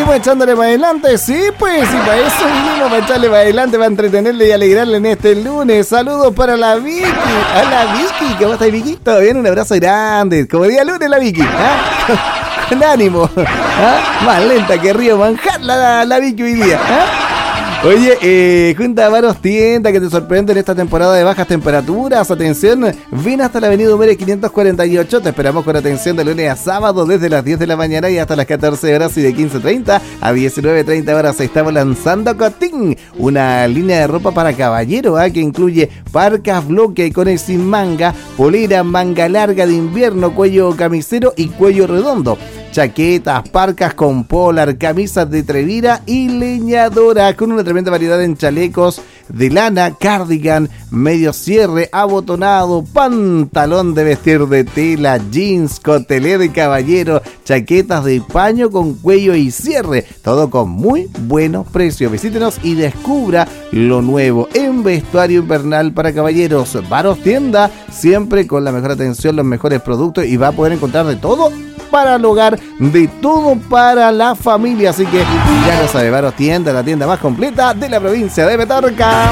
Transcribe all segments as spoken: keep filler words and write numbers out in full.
seguimos echándole para adelante. Sí, pues, y para eso vinimos, para echarle para adelante, para entretenerle y alegrarle en este lunes. Saludos para la Vicky. Hola, Vicky. ¿Cómo estás, Vicky? ¿Todo bien? Un abrazo grande. Como día lunes, la Vicky. ¿Ah? Con ánimo. ¿Ah? Más lenta que Río Manjar la, la, la Vicky hoy día. ¿Ah? Oye, eh, Junta Varos Tienda que te sorprende en esta temporada de bajas temperaturas. Atención, ven hasta la avenida Humere quinientos cuarenta y ocho. Te esperamos con atención de lunes a sábado desde las diez de la mañana y hasta las catorce horas y de quince treinta a diecinueve treinta horas. Estamos lanzando Cotín, una línea de ropa para caballero ¿eh? que incluye parcas, bloque con y sin manga, polera, manga larga de invierno, cuello camisero y cuello redondo. Chaquetas, parcas con polar, camisas de Trevira y leñadora con una tremenda variedad en chalecos de lana, cardigan, medio cierre, abotonado, pantalón de vestir de tela, jeans, cotelé de caballero, chaquetas de paño con cuello y cierre, todo con muy buenos precios. Visítenos y descubra lo nuevo en vestuario invernal para caballeros. Varos Tienda, siempre con la mejor atención, los mejores productos y va a poder encontrar de todo para el hogar, de todo para la familia. Así que ya lo sabe, Varos Tienda, la tienda más completa de la provincia de Petorca.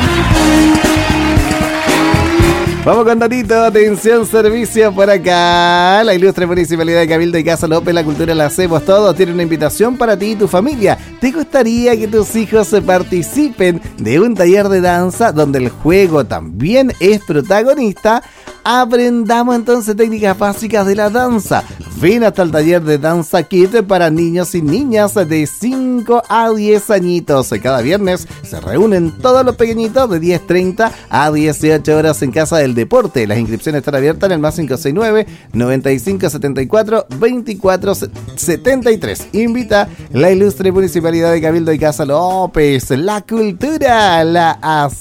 Vamos con datito, atención, servicio por acá. La ilustre Municipalidad de Cabildo y Casa López, la cultura la hacemos todos. Tiene una invitación para ti y tu familia. ¿Te gustaría que tus hijos participen de un taller de danza donde el juego también es protagonista? Aprendamos entonces técnicas básicas de la danza. Ven hasta el taller de danza Kid para niños y niñas de cinco a diez añitos. Cada viernes se reúnen todos los pequeñitos de diez treinta a dieciocho horas en Casa del Deporte. Las inscripciones están abiertas en el más cinco seis nueve, noventa y cinco setenta y cuatro, veinticuatro setenta y tres. Invita la ilustre Municipalidad de Cabildo y Casa López. La cultura la hacemos